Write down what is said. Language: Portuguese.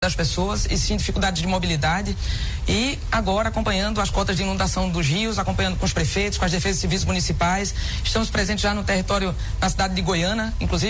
das pessoas e sim dificuldade de mobilidade, e agora acompanhando as cotas de inundação dos rios, acompanhando com os prefeitos, com as defesas civis municipais. Estamos presentes já no território, na cidade de Goiânia, inclusive